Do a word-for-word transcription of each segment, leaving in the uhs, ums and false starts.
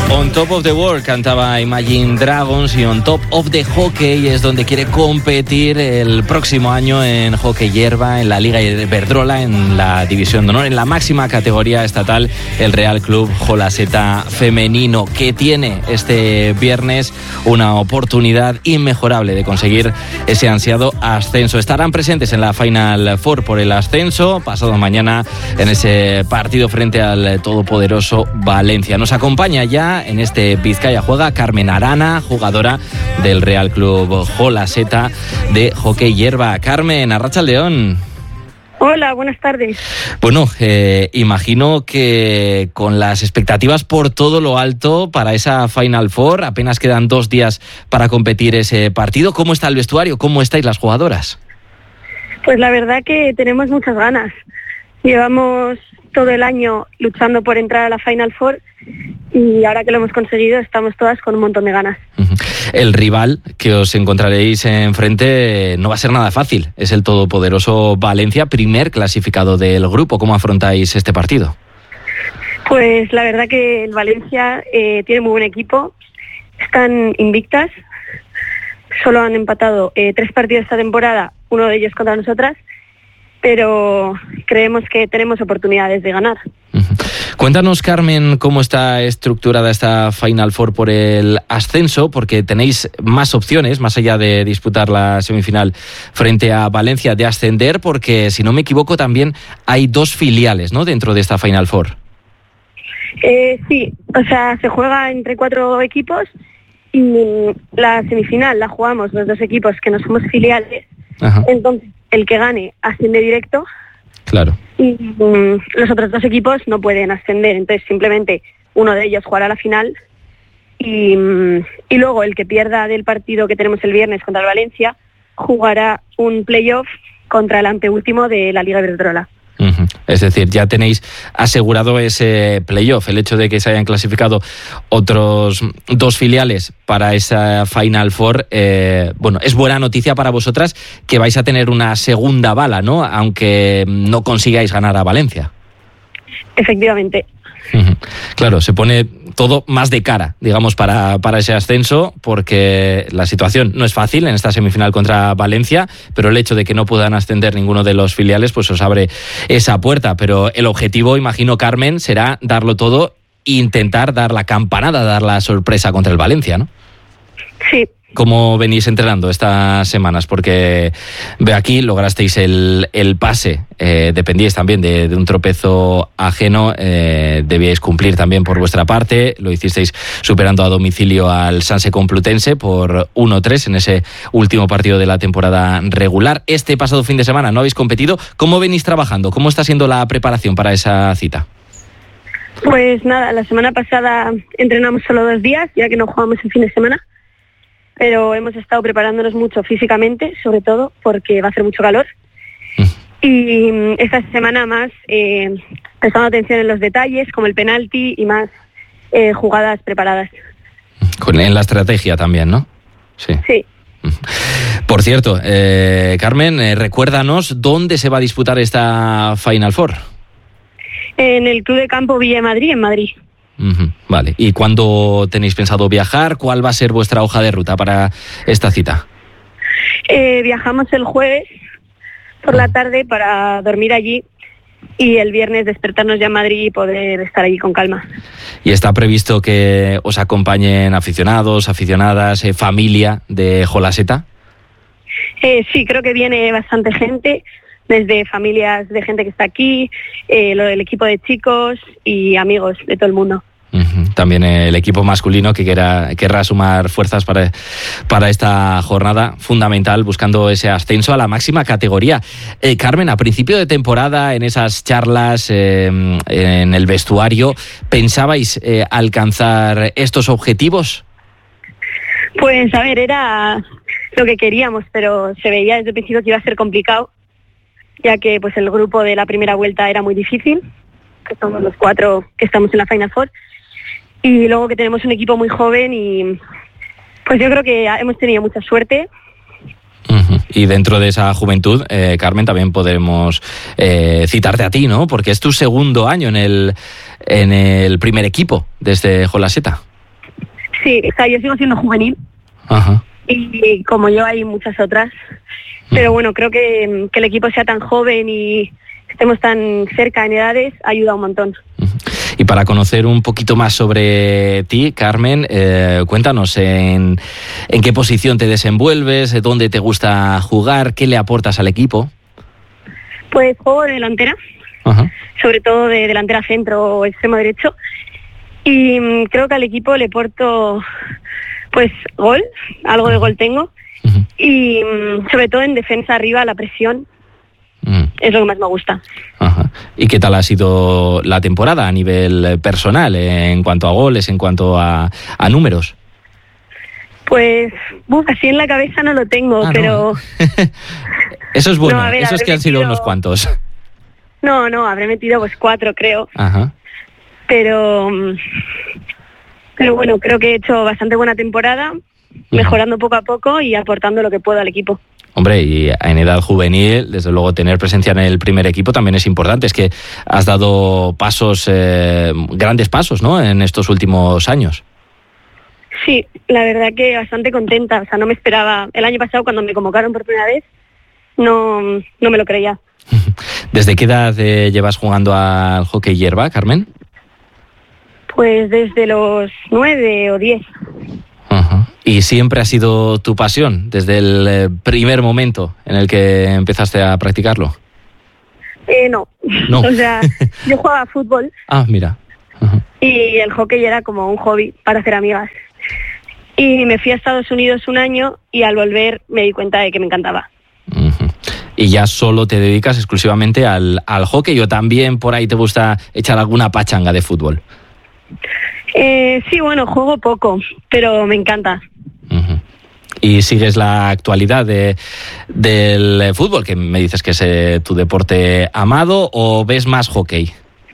On Top of the World cantaba Imagine Dragons y On Top of the Hockey es donde quiere competir el próximo año en hockey hierba, en la Liga Iberdrola, en la División de Honor, en la máxima categoría estatal, el Real Club Jolaseta femenino, que tiene este viernes una oportunidad inmejorable de conseguir ese ansiado ascenso. Estarán presentes en la Final Four por el ascenso, pasado mañana en ese partido frente al todopoderoso Valencia. Nos acompaña ya en este Vizcaya Juega Carmen Arana, jugadora del Real Club Jolaseta de hockey hierba. Carmen, arratsaldeon. Hola, buenas tardes. Bueno, eh, imagino que con las expectativas por todo lo alto para esa Final Four, apenas quedan dos días para competir ese partido. ¿Cómo está el vestuario? ¿Cómo estáis las jugadoras? Pues la verdad que tenemos muchas ganas. Llevamos todo el año luchando por entrar a la Final Four y ahora que lo hemos conseguido estamos todas con un montón de ganas. El rival que os encontraréis enfrente no va a ser nada fácil, es el todopoderoso Valencia, primer clasificado del grupo. ¿Cómo afrontáis este partido? Pues la verdad que el Valencia eh, tiene muy buen equipo, están invictas, solo han empatado eh, tres partidos esta temporada, uno de ellos contra nosotras, pero creemos que tenemos oportunidades de ganar. Uh-huh. Cuéntanos, Carmen, cómo está estructurada esta Final Four por el ascenso, porque tenéis más opciones, más allá de disputar la semifinal frente a Valencia, de ascender, porque, si no me equivoco, también hay dos filiales, ¿no?, dentro de esta Final Four. Eh, sí, o sea, se juega entre cuatro equipos y la semifinal la jugamos los dos equipos que no somos filiales. Ajá. Entonces el que gane asciende directo. Claro. Y um, los otros dos equipos no pueden ascender, entonces simplemente uno de ellos jugará la final y, um, y luego el que pierda del partido que tenemos el viernes contra el Valencia jugará un playoff contra el anteúltimo de la Liga Iberdrola. Uh-huh. Es decir, ya tenéis asegurado ese playoff. El hecho de que se hayan clasificado otros dos filiales para esa Final Four, eh, bueno, es buena noticia para vosotras, que vais a tener una segunda bala, ¿no?, aunque no consigáis ganar a Valencia. Efectivamente. Uh-huh. Claro, se pone todo más de cara, digamos, para, para ese ascenso, porque la situación no es fácil en esta semifinal contra Valencia, pero el hecho de que no puedan ascender ninguno de los filiales, pues os abre esa puerta. Pero el objetivo, imagino, Carmen, será darlo todo e intentar dar la campanada, dar la sorpresa contra el Valencia, ¿no? Sí. ¿Cómo venís entrenando estas semanas? Porque veo aquí, lograsteis el, el pase, eh, dependíais también de, de un tropezo ajeno, eh, debíais cumplir también por vuestra parte, lo hicisteis superando a domicilio al Sanse Complutense por uno tres en ese último partido de la temporada regular. Este pasado fin de semana no habéis competido. ¿Cómo venís trabajando? ¿Cómo está siendo la preparación para esa cita? Pues nada, la semana pasada entrenamos solo dos días, ya que no jugamos el fin de semana. Pero hemos estado preparándonos mucho físicamente, sobre todo porque va a hacer mucho calor. Mm. Y esta semana más eh, prestando atención en los detalles, como el penalti y más eh, jugadas preparadas. Con, en la estrategia también, ¿no? Sí. Sí. Por cierto, eh, Carmen, eh, recuérdanos dónde se va a disputar esta Final Four. En el Club de Campo Villa de Madrid, en Madrid. Uh-huh. Vale. ¿Y cuándo tenéis pensado viajar? ¿Cuál va a ser vuestra hoja de ruta para esta cita? Eh, viajamos el jueves por la tarde para dormir allí y el viernes despertarnos ya en Madrid y poder estar allí con calma. ¿Y está previsto que os acompañen aficionados, aficionadas, eh, familia de Jolaseta? Eh, sí, creo que viene bastante gente, desde familias de gente que está aquí, eh, lo del equipo de chicos y amigos de todo el mundo. Uh-huh. También el equipo masculino que quiera, querrá sumar fuerzas para, para esta jornada fundamental, buscando ese ascenso a la máxima categoría. Eh, Carmen, a principio de temporada, en esas charlas, eh, en el vestuario, ¿pensabais eh, alcanzar estos objetivos? Pues a ver, era lo que queríamos, pero se veía desde el principio que iba a ser complicado, ya que pues el grupo de la primera vuelta era muy difícil, que somos los cuatro que estamos en la Final Four, y luego que tenemos un equipo muy joven y pues yo creo que hemos tenido mucha suerte. Uh-huh. Y dentro de esa juventud, eh, Carmen, también podemos eh, citarte a ti, ¿no? Porque es tu segundo año en el, en el primer equipo desde Jolaseta. Sí, o sea, yo sigo siendo juvenil. Ajá. Y como yo hay muchas otras. Pero bueno, creo que, que el equipo sea tan joven y estemos tan cerca en edades ayuda un montón. Y para conocer un poquito más sobre ti, Carmen, eh, cuéntanos en, en qué posición te desenvuelves, dónde te gusta jugar, qué le aportas al equipo. Pues juego de delantera, Ajá. sobre todo de delantera centro o extremo derecho. Y mmm, creo que al equipo le aporto pues gol, algo de gol tengo. Uh-huh. Y mmm, sobre todo en defensa arriba, la presión. Mm. Es lo que más me gusta. Ajá. ¿Y qué tal ha sido la temporada a nivel personal, en cuanto a goles, en cuanto a, a números? Pues, uf, así en la cabeza no lo tengo, ah, pero... No. Eso es bueno, no, ver, eso es que han metido... sido unos cuantos. No, no, habré metido pues cuatro, creo. Ajá. Pero... Pero bueno, creo que he hecho bastante buena temporada, mejorando poco a poco y aportando lo que puedo al equipo. Hombre, y en edad juvenil, desde luego, tener presencia en el primer equipo también es importante. Es que has dado pasos, eh, grandes pasos, ¿no?, en estos últimos años. Sí, la verdad que bastante contenta. O sea, no me esperaba. El año pasado, cuando me convocaron por primera vez, no, no me lo creía. ¿Desde qué edad eh, llevas jugando al hockey hierba, Carmen? Pues desde los nueve o diez. Ajá. ¿Y siempre ha sido tu pasión desde el eh, primer momento en el que empezaste a practicarlo? Eh, no. no. O sea, yo jugaba fútbol. Ah, mira. Ajá. Y el hockey era como un hobby para hacer amigas. Y me fui a Estados Unidos un año y al volver me di cuenta de que me encantaba. Uh-huh. ¿Y ya solo te dedicas exclusivamente al, al hockey o también por ahí te gusta echar alguna pachanga de fútbol? Eh, sí, bueno, juego poco, pero me encanta. Uh-huh. ¿Y sigues la actualidad de, del fútbol, que me dices que es eh, tu deporte amado, o ves más hockey?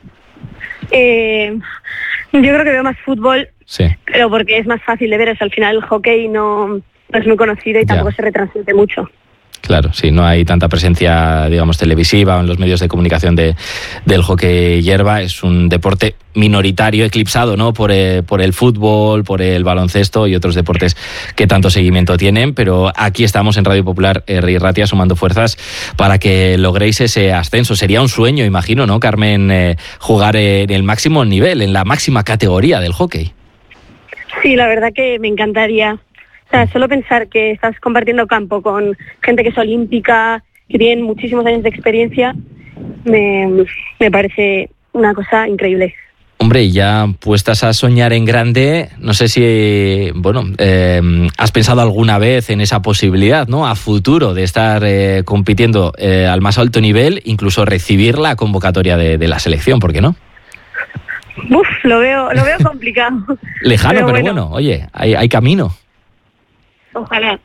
Eh, yo creo que veo más fútbol, sí. Pero porque es más fácil de ver. Es, al final el hockey no, no es muy conocido y ya. Tampoco se retransmite mucho. Claro, sí, no hay tanta presencia, digamos, televisiva o en los medios de comunicación de, del hockey hierba. Es un deporte minoritario, eclipsado, ¿no?, por, eh, por el fútbol, por el baloncesto y otros deportes que tanto seguimiento tienen. Pero aquí estamos en Radio Popular, Herri Ratia, sumando fuerzas para que logréis ese ascenso. Sería un sueño, imagino, ¿no, Carmen, eh, jugar en el máximo nivel, en la máxima categoría del hockey? Sí, la verdad que me encantaría. O sea, solo pensar que estás compartiendo campo con gente que es olímpica, que tienen muchísimos años de experiencia, me, me parece una cosa increíble. Hombre, y ya puestas a soñar en grande, no sé si, bueno, eh, has pensado alguna vez en esa posibilidad, ¿no?, a futuro de estar eh, compitiendo eh, al más alto nivel, incluso recibir la convocatoria de, de la selección, ¿por qué no? Uf, lo veo, lo veo complicado. Lejano, pero, pero bueno. bueno, oye, hay, hay camino. Ojalá.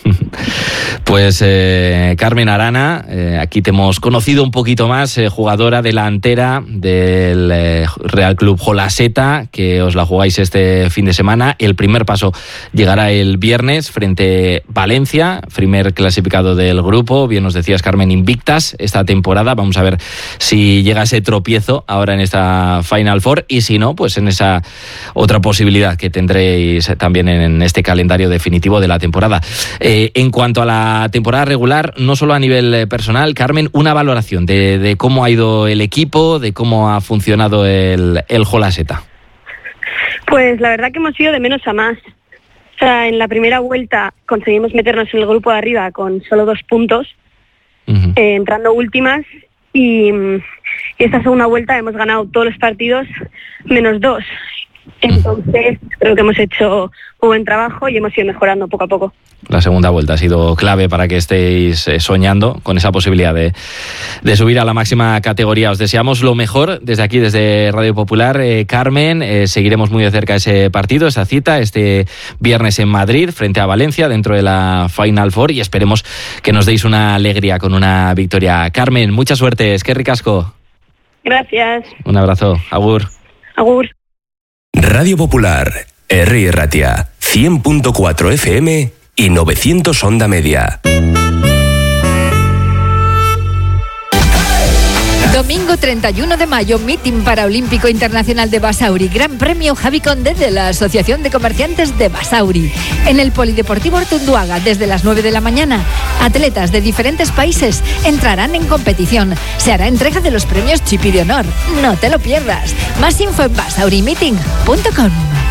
Pues eh, Carmen Arana, eh, aquí te hemos conocido un poquito más, eh, jugadora delantera del eh, Real Club Jolaseta, que os la jugáis este fin de semana. El primer paso llegará el viernes frente a Valencia, primer clasificado del grupo. Bien nos decías, Carmen, invictas esta temporada. Vamos a ver si llega ese tropiezo ahora en esta Final Four y si no, pues en esa otra posibilidad que tendréis también en este calendario definitivo de la temporada. Eh, en cuanto a la temporada regular, no solo a nivel personal, Carmen, una valoración de, de cómo ha ido el equipo, de cómo ha funcionado el, el Jolaseta. Pues la verdad que hemos ido de menos a más. O sea, en la primera vuelta conseguimos meternos en el grupo de arriba con solo dos puntos, uh-huh. eh, entrando últimas, y, y esta segunda vuelta hemos ganado todos los partidos menos dos. Entonces creo que hemos hecho un buen trabajo y hemos ido mejorando poco a poco. La segunda vuelta ha sido clave para que estéis soñando con esa posibilidad de, de subir a la máxima categoría. Os deseamos lo mejor desde aquí, desde Radio Popular. Eh, Carmen, eh, seguiremos muy de cerca ese partido, esa cita, este viernes en Madrid, frente a Valencia, dentro de la Final Four, y esperemos que nos deis una alegría con una victoria. Carmen, mucha suerte, es que ricasco. Gracias. Un abrazo, agur. Agur. Radio Popular, Herri Ratia, cien punto cuatro F M y novecientos onda media. Domingo treinta y uno de mayo, Meeting Paraolímpico Internacional de Basauri, Gran Premio Javi Conde de la Asociación de Comerciantes de Basauri. En el Polideportivo Ortunduaga, desde las nueve de la mañana, atletas de diferentes países entrarán en competición. Se hará entrega de los premios Chipi de Honor. No te lo pierdas. Más info en basauri meeting punto com.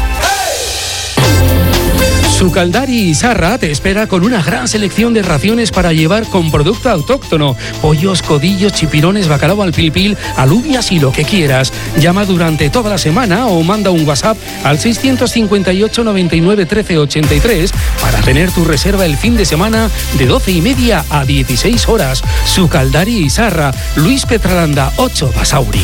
Sucaldari Isarra te espera con una gran selección de raciones para llevar con producto autóctono. Pollos, codillos, chipirones, bacalao al pil pil, alubias y lo que quieras. Llama durante toda la semana o manda un WhatsApp al seiscientos cincuenta y ocho, noventa y nueve, trece, ochenta y tres para tener tu reserva el fin de semana de doce y media a dieciséis horas. Sucaldari Isarra, Luis Petralanda, ocho, Basauri.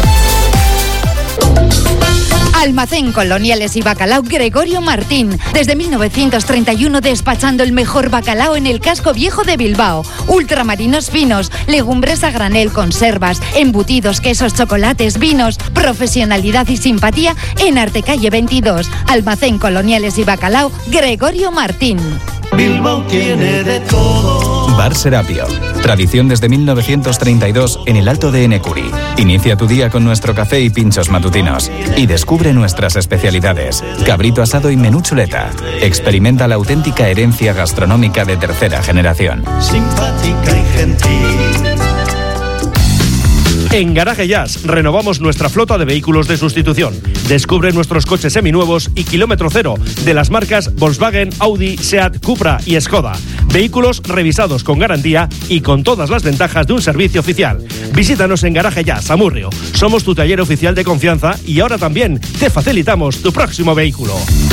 Almacén Coloniales y Bacalao Gregorio Martín. Desde mil novecientos treinta y uno despachando el mejor bacalao en el casco viejo de Bilbao. Ultramarinos finos, legumbres a granel, conservas, embutidos, quesos, chocolates, vinos. Profesionalidad y simpatía en Artecalle veintidós. Almacén Coloniales y Bacalao Gregorio Martín. Bilbao tiene de todo. Bar Serapio. Tradición desde mil novecientos treinta y dos en el Alto de Enecuri. Inicia tu día con nuestro café y pinchos matutinos. Y descubre nuestras especialidades. Cabrito asado y menú chuleta. Experimenta la auténtica herencia gastronómica de tercera generación. Simpática y gentil. En Garaje Jazz renovamos nuestra flota de vehículos de sustitución. Descubre nuestros coches seminuevos y kilómetro cero de las marcas Volkswagen, Audi, Seat, Cupra y Skoda. Vehículos revisados con garantía y con todas las ventajas de un servicio oficial. Visítanos en Garaje Jazz, Amurrio. Somos tu taller oficial de confianza y ahora también te facilitamos tu próximo vehículo.